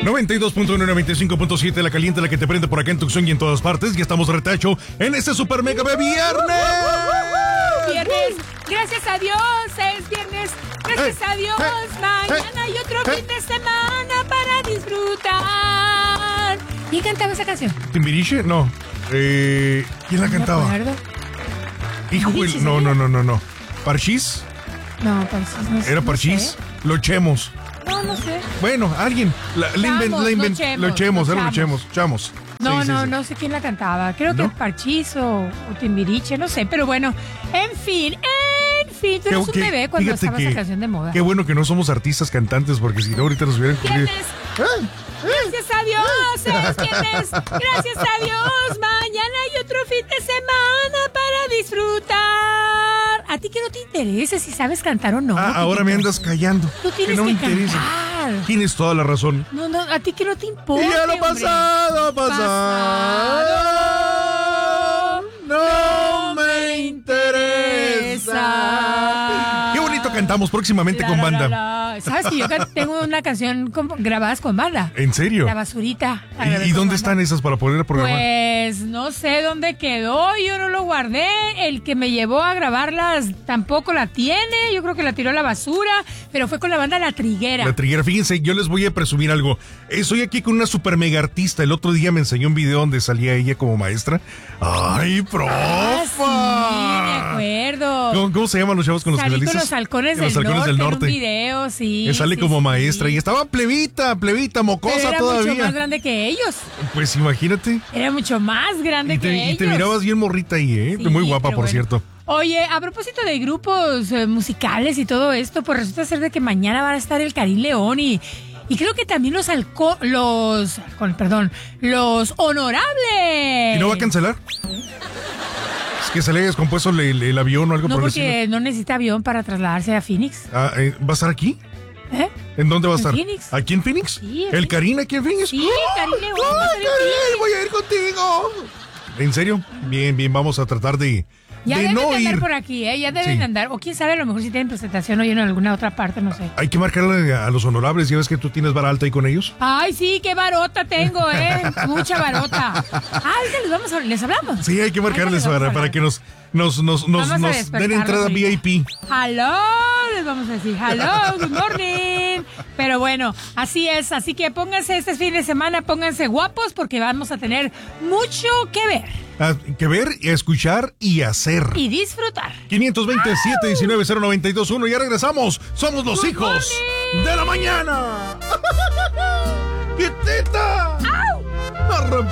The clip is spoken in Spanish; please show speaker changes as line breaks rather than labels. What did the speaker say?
92.1, 95.7, la caliente, la que te prende por acá en Tucson y en todas partes. Ya estamos de retacho en este super mega viernes.
Viernes, gracias a Dios, es viernes. Gracias a Dios, mañana hay otro fin de semana para disfrutar. ¿Quién cantaba esa canción?
¿Timbiriche? No. ¿Quién la cantaba? Híjole, no. ¿Parchís?
No, Parchís no sé.
¿Era Parchís?
Sé.
Lo Chemos.
No sé.
Bueno, alguien. Lo Chemos. Chamos.
No,
Sí.
no sé quién la cantaba. Creo que Parchís o Timbiriche, no sé. Pero bueno, en fin, tú eres un bebé cuando estaba esa canción de moda.
Qué bueno que no somos artistas cantantes, porque si no ahorita nos hubieran corrido.
Gracias a Dios, es viernes. Gracias a Dios, mañana hay otro fin de semana para disfrutar. A ti que no te interesa si sabes cantar o no.
Ahora me andas callando.
Tú tienes
que no
que
me interesa.
cantar.
Tienes toda la razón.
No, a ti que no te importa.
Y ya lo pasado. No me interesa. Qué bonito cantamos próximamente con banda.
¿Sabes que yo tengo una canción grabadas con banda?
¿En serio?
La Basurita.
¿Y dónde están esas para poder programar?
Pues no sé dónde quedó, yo no lo guardé. El que me llevó a grabarlas tampoco la tiene. Yo creo que la tiró a la basura, pero fue con la banda La Triguera.
La Triguera, fíjense, yo les voy a presumir algo. Estoy aquí con una super mega artista. El otro día me enseñó un video donde salía ella como maestra. ¡Ay, profa!
Sí, me acuerdo.
¿Cómo se llaman los chavos con los que
Salí con los halcones del norte. En un video, sí.
Sale como maestra y estaba plebita, mocosa
pero era
todavía.
Mucho más grande que ellos.
Pues imagínate.
Era mucho más grande que ellos.
Y te mirabas bien morrita ahí, ¿eh?
Sí,
muy guapa, por cierto.
Oye, a propósito de grupos musicales y todo esto, pues resulta ser de que mañana van a estar el Karim León y creo que también los Honorables.
¿Y no va a cancelar? Es que se le haya descompuesto el avión o algo por el estilo.
No, porque no necesita avión para trasladarse a Phoenix.
¿Va a estar aquí?
¿Eh?
¿En dónde va a estar?
Phoenix.
¿Aquí en Phoenix?
Sí.
¿El Karim aquí en Phoenix?
Sí, Karim León.
Voy a ir contigo. ¿En serio? Bien, vamos a tratar de
deben
no
andar
ir
por aquí, ya deben andar. O quién sabe, a lo mejor si tienen presentación hoy en alguna otra parte, no sé.
Hay que marcarle a los Honorables. ¿Ya ves que tú tienes vara alta ahí con ellos?
Ay, sí, qué varota tengo, mucha varota. ¿Les hablamos?
Sí, hay que marcarles para que nos den entrada VIP.
Hello, les vamos a decir hello, good morning. Pero bueno, así es, así que pónganse este fin de semana, pónganse guapos porque vamos a tener mucho que ver.
Que ver, escuchar y hacer.
Y disfrutar.
527-19-0921. Ya regresamos. Somos los hijos de la mañana.